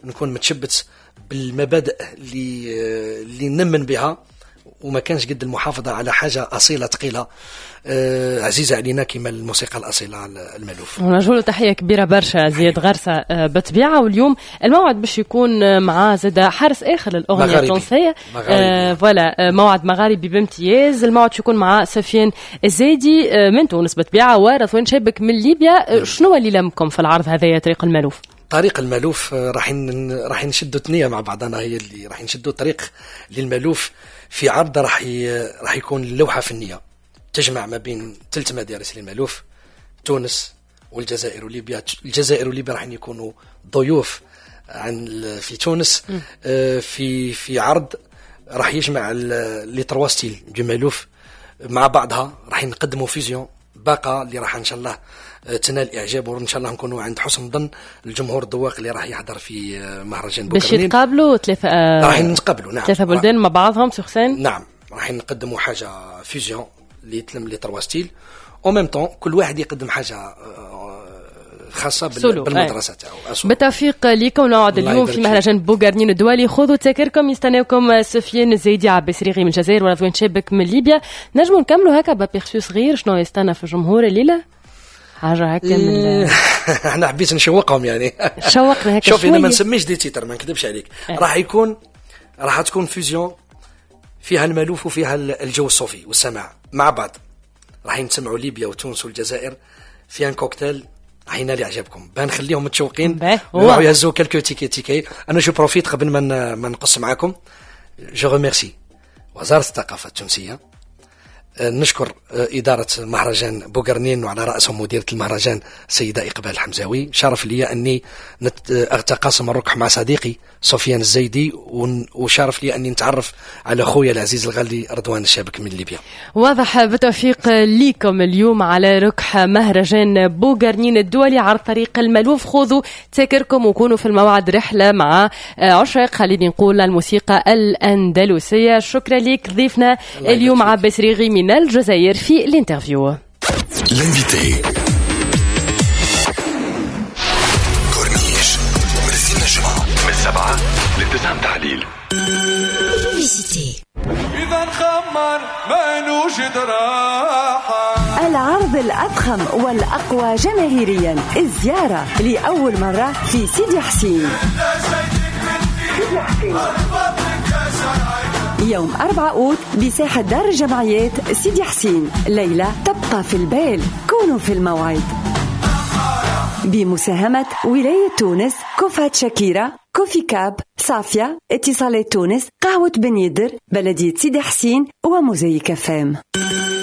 نكون متشبت بالمبادئ اللي نمن بها، وما كانش قد المحافظة على حاجة أصيلة ثقيلة عزيزة علينا كما الموسيقى الأصيلة على المألوف. ونجول تحية كبيرة برشا زياد غرسة بطبيعة. واليوم الموعد باش يكون مع زاد حارس آخر للأغنية التونسية، فوالا موعد مغاربي بامتياز. الموعد يكون مع سفيان الزايدي من تونس بطبيعة ورضوان شابك من ليبيا. شنو اللي لمكم في العرض هذايا طريق المألوف؟ طريق المألوف راح نشدوا ثنية مع بعضنا، هي اللي راح نشدوا طريق للمألوف في عرض راح يكون لوحة فنية تجمع ما بين 3 مدارس للمألوف، تونس والجزائر وليبيا. الجزائر وليبيا راح يكونوا ضيوف في تونس في عرض راح يجمع لي 3 ستيل دو مألوف مع بعضها. راح نقدموا فيزيون باقة اللي راح ان شاء الله تنال اعجاب، وان شاء الله نكونوا عند حسن ظن الجمهور الذواق اللي راح يحضر في مهرجان بوكرنين. باش يتقابلوا 3 راح نتقابلوا، نعم، 3 بلدان مع بعضهم سخسان. نعم، راح نقدموا حاجه فيزيون اللي تلم لي 3 ستيل او ميم طون، كل واحد يقدم حاجه خاصه بالمدرسه تاعو. بالتوفيق لكم. نقعد اليوم في مهرجان بوغارنين الدولي. خذوا تذاكركم. يستناوكم سفيان الزايدي عباس ريغي من الجزائر ورضوان شابك من ليبيا. نجموا نكملوا هكا بابيرسو صغير شنو يستنى في الجمهور الليله؟ حاجه هكا من احنا حبيت نشوقهم يعني. شوقنا هكا. شوف انا ما نسميش دي تيتر، ما نكذبش عليك. راح تكون فيزيون فيها المألوف وفيها الجو الصوفي والسماع مع بعض. راح نسمعوا ليبيا وتونس والجزائر في ان كوكتيل راح ينال اعجابكم. بنخليهم متشوقين راح يهزوا كلكو تيكي. انا جو بروفيت قبل ما نقص معاكم. جو ريميرسي وزارة الثقافة التونسية، نشكر إدارة مهرجان بوغرنين وعلى رأسهم مديرة المهرجان السيدة إقبال الحمزاوي. شرف لي أني أتقاسم الركح مع صديقي سفيان الزايدي، وشرف لي أني نتعرف على أخويا العزيز الغالي رضوان الشابك من ليبيا. واضح. بالتوفيق ليكم اليوم على ركح مهرجان بوغرنين الدولي عرض طريق المألوف. خذوا تذكركم وكونوا في الموعد رحلة مع عشاق خليني نقول الموسيقى الأندلسية. شكرا لك ضيفنا اليوم عباس ريغي من الجزائر في الانترفيو. الانفيتي كورنيش مرسين الجمعة من 7 ل9 متاع إذا نخمر ما نوجد راحة. العرض الأضخم والأقوى جماهيريا، الزيارة لأول مرة في سيدي حسين. يوم 4 أوت بساحة دار الجمعيات سيدي حسين. ليلة تبقى في البال. كونوا في الموعد. بمساهمة ولاية تونس، كوفات شاكيرا، كوفي كاب، صافية، اتصالات تونس، قهوة بن يدر، بلدية سيدي حسين وموزايك فام.